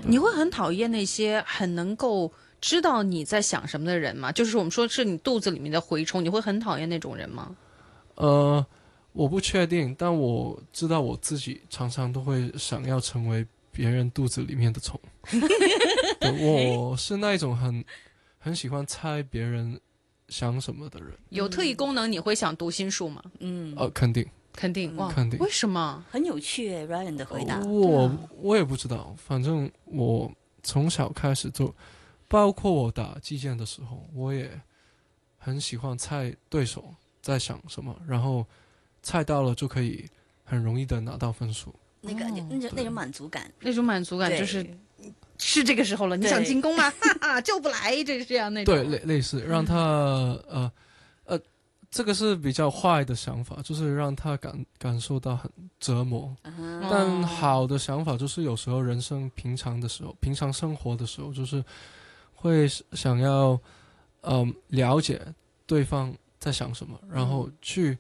你会很讨厌那些很能够知道你在想什么的人吗？就是我们说是你肚子里面的蛔虫，你会很讨厌那种人吗？ 我不确定，但我知道我自己常常都会想要成为别人肚子里面的虫。对，我是那一种很喜欢猜别人想什么的人。 有特异功能，你会想读心术吗？ 肯定， 肯定哇， 肯定。 为什么？ 很有趣诶 Ryan 的回答。 我也不知道，反正我从小开始就，包括我打击剑的时候，我也很喜欢猜对手在想什么，然后猜到了就可以很容易的拿到分数。 那种满足感， 那种满足感就是这个时候了，你想进攻吗？哈哈，就不来，就是这样那种。 对，类似让他这个是比较坏的想法，就是让他感受到很折磨。但好的想法就是有时候人生平常生活的时候，就是会想要了解对方在想什么，然后去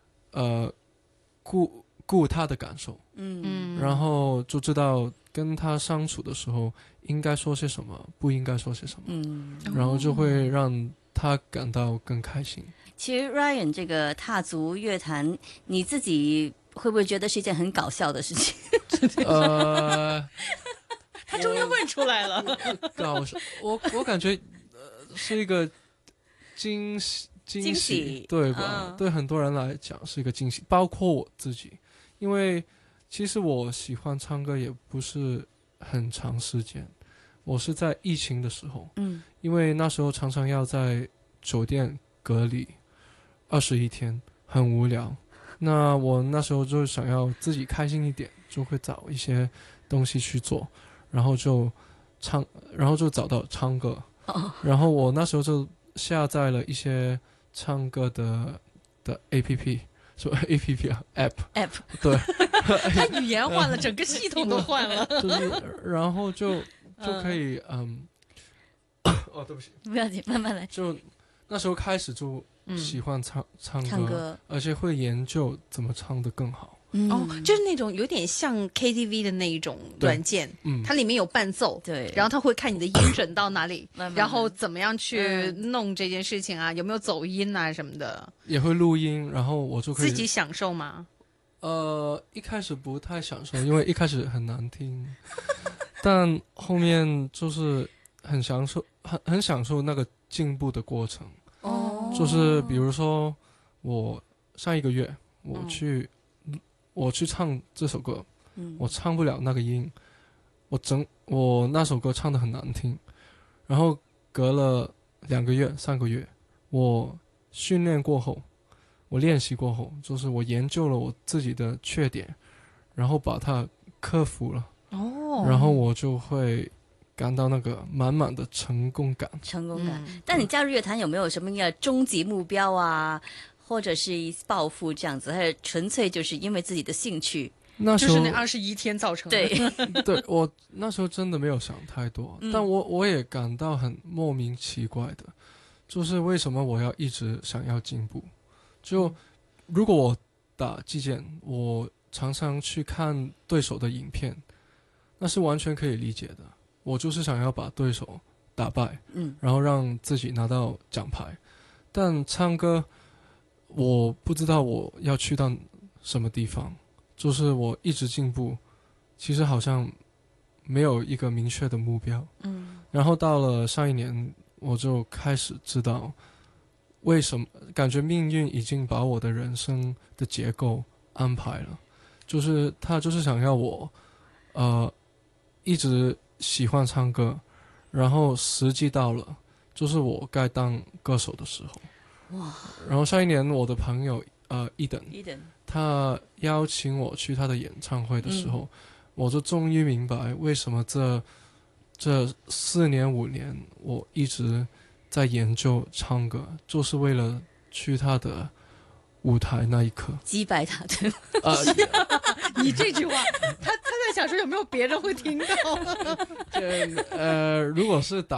顾他的感受，然后就知道跟他相处的时候应该说些什么，不应该说些什么，然后就会让他感到更开心。 其实 Ryan 这个踏足乐坛，你自己会不会觉得是一件很搞笑的事情？ 他终于问出来了。 搞笑，我感觉是一个惊喜，对吧？对很多人来讲是一个惊喜，包括我自己，因为其实我喜欢唱歌也不是很长时间，我是在疫情的时候，因为那时候常常要在酒店隔离21天，很无聊。那我那时候就想要自己开心一点，就会找一些东西去做，然后就找到唱歌，然后我那时候就下载了一些唱歌的 APP， 说 APP 啊 app， 对， 他语言换了，整个系统都换了， 就是然后就可以对不起， 不要紧，慢慢来。 就那时候开始就喜欢唱歌，而且会研究怎么唱得更好。 就是那种有点像 KTV 的那一种软件，它里面有伴奏， 对， 然后它会看你的音准到哪里，然后怎么样去弄这件事情啊，有没有走音啊什么的， 也会录音，然后我就可以自己享受吗？ 一开始不太享受，因为一开始很难听，但后面就是很享受那个进步的过程。就是比如说我上一个月我去唱这首歌，我唱不了那个音，我那首歌唱得很难听，然后隔了2个月3个月，我训练过后，我练习过后，就是我研究了我自己的缺点，然后把它克服了，然后我就会感到那个满满的成功感。 但你加入乐坛有没有什么样的终极目标啊，或者是抱负这样子，还是纯粹就是因为自己的兴趣？ 那时候就是那21天造成的。 对， 我那时候真的没有想太多，但我也感到很莫名其怪的，就是为什么我要一直想要进步？就如果我打击剑，我常常去看对手的影片，那是完全可以理解的。我就是想要把对手打败，然后让自己拿到奖牌。但唱歌，我不知道我要去到什么地方，就是我一直进步，其实好像没有一个明确的目标。然后到了上一年，我就开始知道为什么感觉命运已经把我的人生的结构安排了，就是他就是想要我一直喜欢唱歌，然后时机到了，就是我该当歌手的时候。哇！然后上一年我的朋友Eden，他邀请我去他的演唱会的时候，我就终于明白为什么这4年5年我一直在研究唱歌，就是为了去他的舞台那一刻击败他，对吗？ 你这句话，他在想说有没有别人会听到？ 如果是打